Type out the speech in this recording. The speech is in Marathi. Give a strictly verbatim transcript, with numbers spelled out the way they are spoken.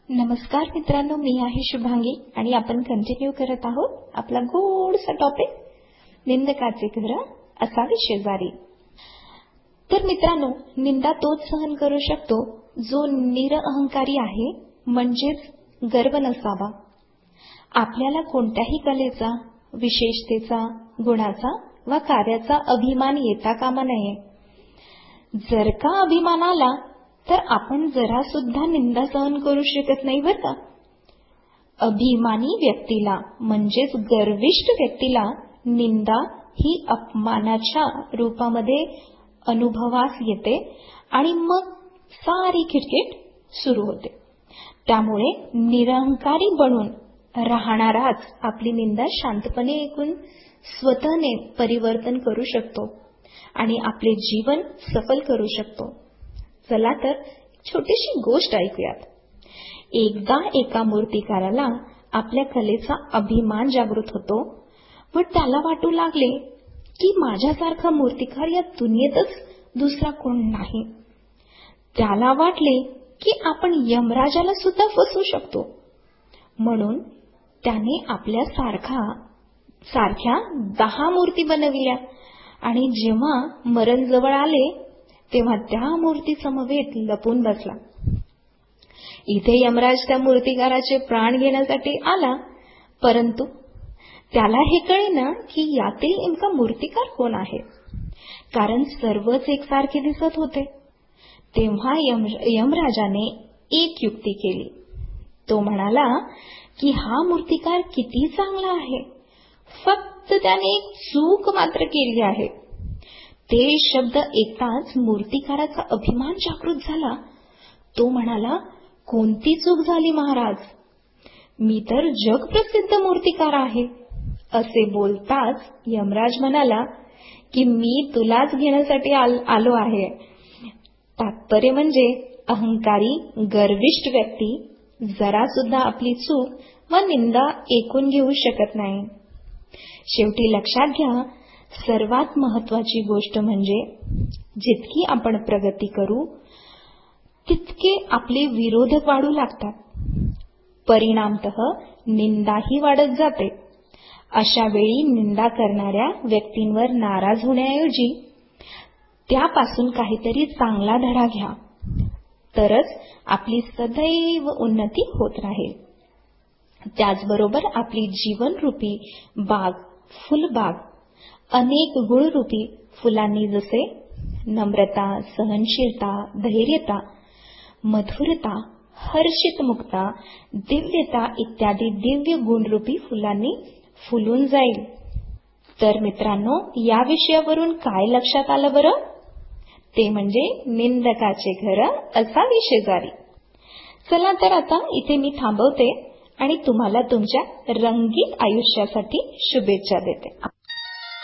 नमस्कार मित्रांनो, मी आहे शुभांगी आणि आपण कंटिन्यू करत आहोत आपला गोडसा टॉपिक निंदकाचे घर असावे शेजारी. तर मित्रांनो, निंदा तोच सहन करू शकतो जो निरअहंकारी आहे, म्हणजेच गर्व नसावा. आपल्याला कोणत्याही कलेचा, विशेषतेचा, गुणाचा वा कार्याचा अभिमान येता कामा नये. जर का अभिमान आला तर आपण जरा सुद्धा निंदा सहन करू शकत नाही बरं का. अभिमानी व्यक्तीला म्हणजेच गर्विष्ठ व्यक्तीला निंदा ही अपमानाच्या रूपामध्ये अनुभवास येते आणि मग सारी किटकिट सुरू होते. त्यामुळे निरहंकारी बनून राहणाराच आपली निंदा शांतपणे ऐकून स्वतःने परिवर्तन करू शकतो आणि आपले जीवन सफल करू शकतो. चला तर छोटीशी गोष्ट ऐकूयात. एकदा एका मूर्तिकाराला आपल्या कलेचा अभिमान जागृत होतो व त्याला वाटू लागले की माझ्यासारखा मूर्तिकार या दुनियेतच दुसरा कोण नाही. त्याला वाटले की आपण यमराजाला सुद्धा फसवू शकतो. म्हणून त्याने आपल्या सारखा सारख्या दहा मूर्ती बनविल्या आणि जेव्हा मरण जवळ आले तेव्हा त्या मूर्ती समवेत लपून बसला. इथे यमराज त्या मूर्तिकाराचे प्राण घेण्यासाठी आला, परंतु त्याला हे कळेना की यातील नेमका मूर्तिकार कोण आहे, कारण सर्वच एकसारखे दिसत होते. तेव्हा यम यमराजाने एक युक्ती केली. तो म्हणाला की हा मूर्तिकार किती चांगला आहे, फक्त त्याने एक चूक मात्र केली आहे. ते शब्द ऐकताच मूर्तिकाराचा अभिमान जागृत झाला. तो म्हणाला, कोणती चूक झाली महाराज? मी तर जगप्रसिद्ध मूर्तिकार आहे. असे बोलताच यमराज म्हणाला की मी तुलाच घेण्यासाठी आलो आहे. तात्पर्य म्हणजे अहंकारी गर्विष्ठ व्यक्ती जरा सुद्धा आपली चूक व निंदा ऐकून घेऊ शकत नाही. शेवटी लक्षात घ्या, सर्वात महत्वाची गोष्ट म्हणजे जितकी आपण प्रगती करू तितके आपले विरोधक वाढू लागतात. परिणामतः निंदाही वाढत जाते. अशा वेळी निंदा करणाऱ्या व्यक्तींवर नाराज होण्याऐवजी त्यापासून काहीतरी चांगला धडा घ्या, तरच आपली सदैव उन्नती होत राहील. त्याचबरोबर आपली जीवनरूपी बाग, फुलबाग अनेक गुणरूपी फुलांनी जसे नम्रता, सहनशीलता, धैर्यता, मधुरता, हर्षितमुक्ता, दिव्यता इत्यादी दिव्य गुणरूपी फुलांनी फुलून जाईल. तर मित्रांनो, या विषयावरून काय लक्षात आलं बरं? ते म्हणजे निंदकाचे घर असावे शेजारी. चला तर आता इथे मी थांबवते आणि तुम्हाला तुमच्या रंगीत आयुष्यासाठी शुभेच्छा देते.